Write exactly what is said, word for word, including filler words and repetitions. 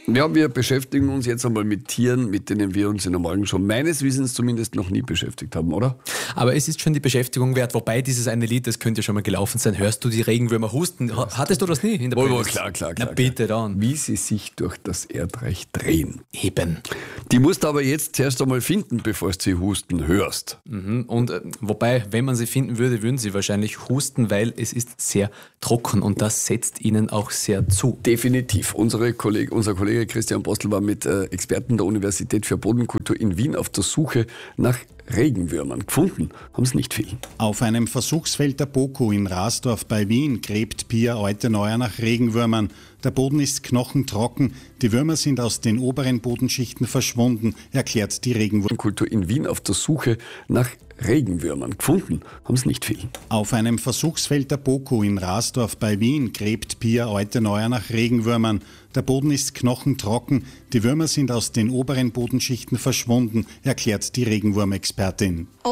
Ja, wir beschäftigen uns jetzt einmal mit Tieren, mit denen wir uns in der Morgen schon meines Wissens zumindest noch nie beschäftigt haben, oder? Aber es ist schon die Beschäftigung wert, wobei dieses eine Lied, das könnte ja schon mal gelaufen sein. Hörst du die Regenwürmer husten? Hattest du das nie in der Wohl, Playlist? klar, klar, klar. Na bitte klar. dann. Wie sie sich durch das Erdreich drehen. Eben. Die musst du aber jetzt zuerst einmal finden, bevor du sie husten hörst. Mhm. Und äh, wobei, wenn man sie finden würde, würden sie wahrscheinlich husten, weil es ist sehr trocken und das setzt ihnen auch sehr zu. Definitiv. Unsere Kolleg, unser Kollege Christian Postel war mit äh, Experten der Universität für Bodenkultur in Wien auf der Suche nach Regenwürmern. Gefunden haben es nicht viel. Auf einem Versuchsfeld der BOKU in Rasdorf bei Wien gräbt Pia Euteneuer nach Regenwürmern. Der Boden ist knochentrocken, die Würmer sind aus den oberen Bodenschichten verschwunden, erklärt die Regenwurmkultur in Wien auf der Suche nach Regenwürmern. Gefunden haben es nicht viel. Auf einem Versuchsfeld der BOKU in Rasdorf bei Wien gräbt Pia Euteneuer nach Regenwürmern. Der Boden ist knochentrocken, die Würmer sind aus den oberen Bodenschichten verschwunden, erklärt die Regenwurmexpertin.